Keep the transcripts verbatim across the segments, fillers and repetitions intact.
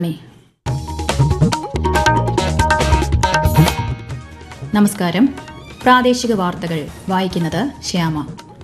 നമസ്കാരം. പ്രാദേശിക വാർത്തകൾ വായിക്കുന്നത് ശ്യാമ.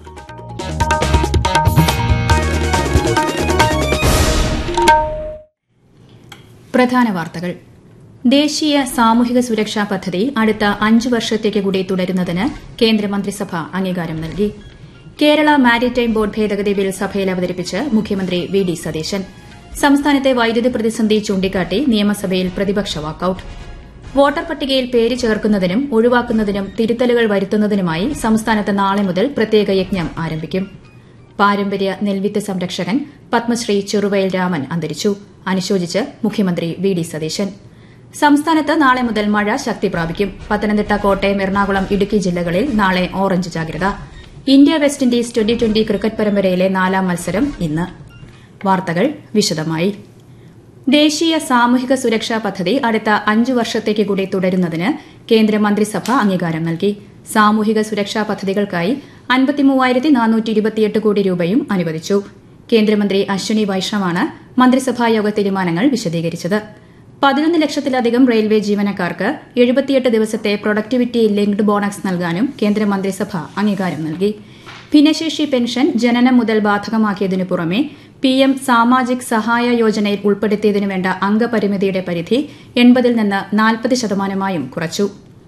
പ്രധാന വാർത്തകൾ. ദേശീയ സാമൂഹിക സുരക്ഷാ പദ്ധതി അടുത്ത അഞ്ചു വർഷത്തേക്ക് കൂടി തുടരുന്നതിന് കേന്ദ്രമന്ത്രിസഭ അംഗീകാരം നൽകി. കേരള മാരിടൈം ബോർഡ് ഭേദഗതി ബിൽ സഭയിൽ അവതരിപ്പിച്ച് മുഖ്യമന്ത്രി വി ഡി സതീശൻ. സംസ്ഥാനത്തെ വൈദ്യുതി പ്രതിസന്ധി ചൂണ്ടിക്കാട്ടി നിയമസഭയിൽ പ്രതിപക്ഷ വാക്കൌട്ട്. വോട്ടർ പട്ടികയിൽ പേര് ചേർക്കുന്നതിനും ഒഴിവാക്കുന്നതിനും തിരുത്തലുകൾ വരുത്തുന്നതിനുമായി സംസ്ഥാനത്ത് നാളെ മുതൽ പ്രത്യേക യജ്ഞം ആരംഭിക്കും. പാരമ്പര്യ നെൽവിത്ത് സംരക്ഷകൻ പത്മശ്രീ ചെറുവയൽ രാമൻ അന്തരിച്ചു. അനുശോചിച്ച് മുഖ്യമന്ത്രി വി ഡി സതീശൻ. സംസ്ഥാനത്ത് നാളെ മുതൽ മഴ ശക്തി പ്രാപിക്കും. പത്തനംതിട്ട, കോട്ടയം, എറണാകുളം, ഇടുക്കി ജില്ലകളിൽ നാളെ ഓറഞ്ച് ജാഗ്രത. India west Indies twenty twenty cricket പരമ്പരയിലെ നാലാം മത്സരം ഇന്ന്. വാർത്തകൾ വിശദമായി. ദേശീയ സാമൂഹിക സുരക്ഷാ പദ്ധതി അടുത്ത അഞ്ചു വർഷത്തേക്ക് കൂടി തുടരുന്നതിന് കേന്ദ്രമന്ത്രിസഭ അംഗീകാരം നൽകി. സാമൂഹിക സുരക്ഷാ പദ്ധതികൾക്കായി അൻപത്തിമൂവായിരത്തി നാനൂറ്റി ഇരുപത്തിയെട്ട് കോടി രൂപയും അനുവദിച്ചു. കേന്ദ്രമന്ത്രി അശ്വനി വൈഷ്ണവാണ് മന്ത്രിസഭായോഗ തീരുമാനങ്ങൾ വിശദീകരിച്ചത്. പതിനൊന്ന് ലക്ഷത്തിലധികം റെയിൽവേ ജീവനക്കാർക്ക് എഴുപത്തിയെട്ട് ദിവസത്തെ പ്രൊഡക്ടിവിറ്റി ലിങ്ക്ഡ് ബോണസ് നൽകാനും കേന്ദ്രമന്ത്രിസഭ അംഗീകാരം നൽകി. ഭിന്നശേഷി പെൻഷൻ ജനനം മുതൽ ബാധകമാക്കിയതിനു പുറമെ പി എം സാമാജിക് സഹായ യോജനയിൽ ഉൾപ്പെടുത്തിയതിനു വേണ്ട അംഗപരിമിതിയുടെ പരിധി എൺപതിൽ നിന്ന് നാൽപ്പത് ശതമാനമായും കുറച്ചു.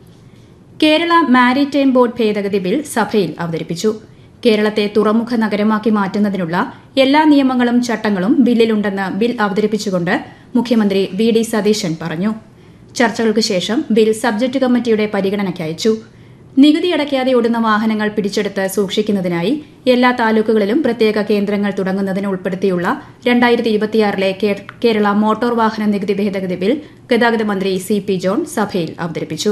കേരള മാരിടൈം ബോർഡ് ഭേദഗതി ബിൽ സഭയിൽ അവതരിപ്പിച്ചു. കേരളത്തെ തുറമുഖ നഗരമാക്കി മാറ്റുന്നതിനുള്ള എല്ലാ നിയമങ്ങളും ചട്ടങ്ങളും ബില്ലിലുണ്ടെന്ന് ബിൽ അവതരിപ്പിച്ചുകൊണ്ട് മുഖ്യമന്ത്രി വി ഡി സതീശൻ പറഞ്ഞു. ചർച്ചകൾക്ക് ശേഷം ബിൽ സബ്ജക്ട് കമ്മിറ്റിയുടെ പരിഗണനയ്ക്ക് അയച്ചു. നികുതി അടയ്ക്കാതെ ഓടുന്ന വാഹനങ്ങൾ പിടിച്ചെടുത്ത് സൂക്ഷിക്കുന്നതിനായി എല്ലാ താലൂക്കുകളിലും പ്രത്യേക കേന്ദ്രങ്ങൾ തുടങ്ങുന്നതിന് ഉൾപ്പെടുത്തിയുള്ള രണ്ടായിരത്തി ഇരുപത്തിയാറിലെ കേരള മോട്ടോർ വാഹന നികുതി ഭേദഗതി ബിൽ ഗതാഗത മന്ത്രി സി പി ജോൺ സഭയിൽ അവതരിപ്പിച്ചു.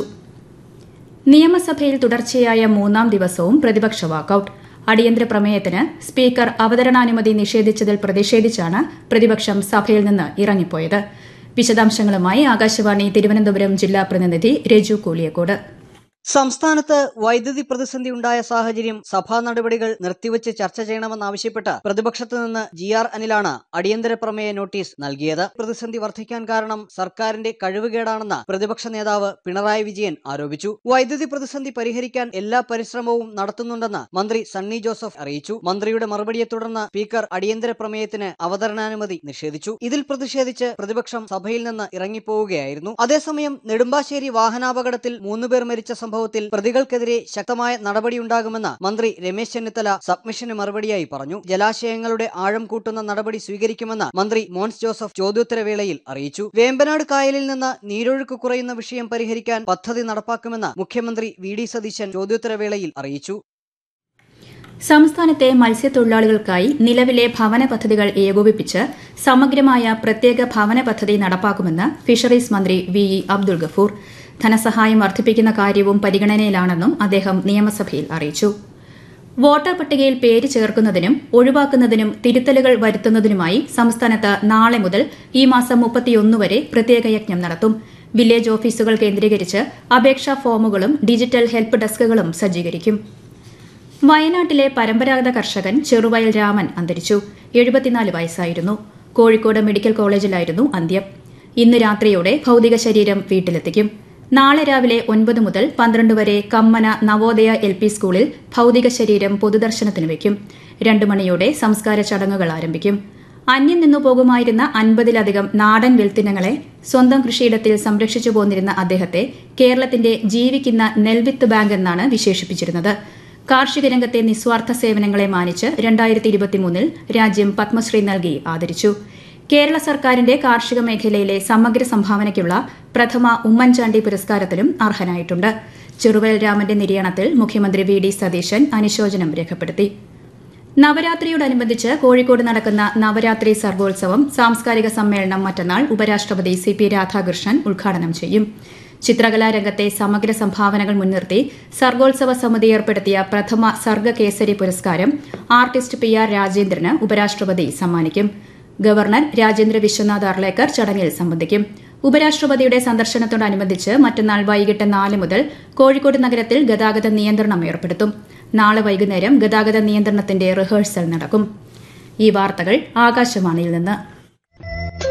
നിയമസഭയിൽ തുടർച്ചയായ മൂന്നാം ദിവസവും പ്രതിപക്ഷ വാക്കൌട്ട്. അടിയന്തര പ്രമേയത്തിന് സ്പീക്കർ അവതരണാനുമതി നിഷേധിച്ചതിൽ പ്രതിഷേധിച്ചാണ് പ്രതിപക്ഷം സഭയിൽ നിന്ന് ഇറങ്ങിപ്പോയത്. വിശദാംശങ്ങളുമായി ആകാശവാണി തിരുവനന്തപുരം ജില്ലാ പ്രതിനിധി രജു കൂലിയക്കോട്. സംസ്ഥാനത്ത് വൈദ്യുതി പ്രതിസന്ധി ഉണ്ടായ സാഹചര്യം സഭാ നടപടികൾ നിർത്തിവച്ച് ചർച്ച ചെയ്യണമെന്നാവശ്യപ്പെട്ട് പ്രതിപക്ഷത്ത് നിന്ന് ജി ആർ അനിലാണ് അടിയന്തര പ്രമേയ നോട്ടീസ് നൽകിയത്. പ്രതിസന്ധി വർദ്ധിക്കാൻ കാരണം സർക്കാരിന്റെ കഴിവുകേടാണെന്ന് പ്രതിപക്ഷ നേതാവ് പിണറായി വിജയൻ ആരോപിച്ചു. വൈദ്യുതി പ്രതിസന്ധി പരിഹരിക്കാൻ എല്ലാ പരിശ്രമവും നടത്തുന്നുണ്ടെന്ന് മന്ത്രി സണ്ണി ജോസഫ് അറിയിച്ചു. മന്ത്രിയുടെ മറുപടിയെ തുടർന്ന് സ്പീക്കർ അടിയന്തര പ്രമേയത്തിന് അവതരണാനുമതി നിഷേധിച്ചു. ഇതിൽ പ്രതിഷേധിച്ച് പ്രതിപക്ഷം സഭയിൽ നിന്ന് ഇറങ്ങിപ്പോവുകയായിരുന്നു. അതേസമയം നെടുമ്പാശ്ശേരി വാഹനാപകടത്തിൽ മൂന്നുപേർ മരിച്ച സംഭവം ത്തിൽ പ്രതികൾക്കെതിരെ ശക്തമായ നടപടിയുണ്ടാകുമെന്ന് മന്ത്രി രമേശ് ചെന്നിത്തല സബ്മിഷന് മറുപടിയായി പറഞ്ഞു. ജലാശയങ്ങളുടെ ആഴം കൂട്ടുന്ന നടപടി സ്വീകരിക്കുമെന്ന് മന്ത്രി മോൻസ് ജോസഫ് ചോദ്യോത്തരവേളയിൽ അറിയിച്ചു. വേമ്പനാട് കായലിൽ നിന്ന് നീരൊഴുക്ക് കുറയുന്ന വിഷയം പരിഹരിക്കാൻ പദ്ധതി നടപ്പാക്കുമെന്ന് മുഖ്യമന്ത്രി വി ഡി സതീശൻ ചോദ്യോത്തരവേളയിൽ അറിയിച്ചു. സംസ്ഥാനത്തെ മത്സ്യത്തൊഴിലാളികൾക്കായി നിലവിലെ ഭവന പദ്ധതികൾ ഏകോപിപ്പിച്ച് സമഗ്രമായ പ്രത്യേക ഭവന പദ്ധതി നടപ്പാക്കുമെന്ന് ഫിഷറീസ് മന്ത്രി വി ഇ അബ്ദുൾ ഗഫൂർ. ധനസഹായം വർദ്ധിപ്പിക്കുന്ന കാര്യവും പരിഗണനയിലാണെന്നും അദ്ദേഹം നിയമസഭയിൽ അറിയിച്ചു. വോട്ടർ പട്ടികയിൽ പേര് ചേർക്കുന്നതിനും ഒഴിവാക്കുന്നതിനും തിരുത്തലുകൾ വരുത്തുന്നതിനുമായി സംസ്ഥാനത്ത് നാളെ മുതൽ ഈ മാസം മുപ്പത്തിയൊന്ന് വരെ പ്രത്യേക യജ്ഞം നടത്തും. വില്ലേജ് ഓഫീസുകൾ കേന്ദ്രീകരിച്ച് അപേക്ഷാ ഫോമുകളും ഡിജിറ്റൽ ഹെൽപ്പ് ഡെസ്കുകളും സജ്ജീകരിക്കും. വയനാട്ടിലെ പരമ്പരാഗത കർഷകൻ ചെറുവയൽ രാമൻ അന്തരിച്ചു. എഴുപത്തിനാല് വയസ്സായിരുന്നു. കോഴിക്കോട് മെഡിക്കൽ കോളേജിലായിരുന്നു അന്ത്യം. ഇന്ന് രാത്രിയോടെ ഭൌതിക ശരീരം വീട്ടിലെത്തിക്കും. നാളെ രാവിലെ ഒൻപത് മുതൽ പന്ത്രണ്ട് വരെ കമ്മന നവോദയ എൽ പി സ്കൂളിൽ ഭൌതിക ശരീരം പൊതുദർശനത്തിന് വയ്ക്കും. രണ്ടു മണിയോടെ സംസ്കാര ചടങ്ങുകൾ ആരംഭിക്കും. അന്യം നിന്നു പോകുമായിരുന്ന അൻപതിലധികം നാടൻ വെൽത്തിനങ്ങളെ സ്വന്തം കൃഷിയിടത്തിൽ സംരക്ഷിച്ചു പോന്നിരുന്ന അദ്ദേഹത്തെ കേരളത്തിന്റെ ജീവിക്കുന്ന നെൽവിത്ത് ബാങ്ക് എന്നാണ് വിശേഷിപ്പിച്ചിരുന്നത്. കാർഷിക രംഗത്തെ നിസ്വാർത്ഥ സേവനങ്ങളെ മാനിച്ച് രണ്ടായിരത്തി ഇരുപത്തിമൂന്നിൽ രാജ്യം പത്മശ്രീ നൽകി ആദരിച്ചു. കേരള സർക്കാരിന്റെ കാർഷിക മേഖലയിലെ സമഗ്ര സംഭാവനയ്ക്കുള്ള പ്രഥമ ഉമ്മൻചാണ്ടി പുരസ്കാരത്തിനും അർഹനായിട്ടുണ്ട്. ചെറുവയൽ രാമന്റെ നിര്യാണത്തിൽ മുഖ്യമന്ത്രി വി ഡി സതീശൻ അനുശോചനം രേഖപ്പെടുത്തി. നവരാത്രിയോടനുബന്ധിച്ച് കോഴിക്കോട് നടക്കുന്ന നവരാത്രി സർഗോത്സവം സാംസ്കാരിക സമ്മേളനം മറ്റന്നാൾ ഉപരാഷ്ട്രപതി സി പി രാധാകൃഷ്ണൻ ഉദ്ഘാടനം ചെയ്യും. ചിത്രകലാരംഗത്തെ സമഗ്ര സംഭാവനകൾ മുൻനിർത്തി സർഗോത്സവ സമിതി ഏർപ്പെടുത്തിയ പ്രഥമ സർഗ കേസരി പുരസ്കാരം ആർട്ടിസ്റ്റ് പി ആർ രാജേന്ദ്രന് ഉപരാഷ്ട്രപതി സമ്മാനിക്കും. ഗവർണർ രാജേന്ദ്ര വിശ്വനാഥ് അർലേക്കർ ചടങ്ങിൽ സംബന്ധിക്കും. ഉപരാഷ്ട്രപതിയുടെ സന്ദർശനത്തോടനുബന്ധിച്ച് മറ്റന്നാൾ വൈകിട്ട് നാല് മുതൽ കോഴിക്കോട് നഗരത്തിൽ ഗതാഗത നിയന്ത്രണം ഏർപ്പെടുത്തും. നാളെ വൈകുന്നേരം ഗതാഗത നിയന്ത്രണത്തിന്റെ റിഹേഴ്സൽ നടക്കും. ഈ വാർത്തകൾ ആകാശവാണിയിൽ നിന്ന്.